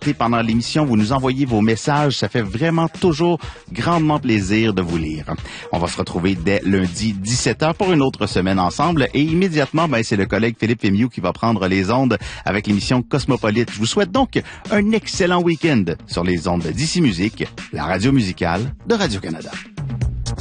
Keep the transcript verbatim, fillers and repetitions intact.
commenter pendant l'émission, vous nous envoyez vos messages. Ça fait vraiment toujours grandement plaisir de vous lire. On va se retrouver dès lundi dix-sept heures pour une autre semaine ensemble. Et immédiatement, ben, c'est le collègue Philippe Fémieux qui va prendre les ondes avec l'émission Cosmopolite. Je vous souhaite donc un excellent week-end sur les ondes d'Ici Musique, la radio musicale de Radio-Canada.